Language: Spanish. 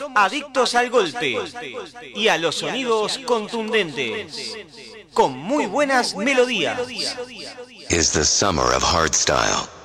adictos al golpe y a los sonidos contundentes, con muy buenas melodías. Is the summer of hardstyle.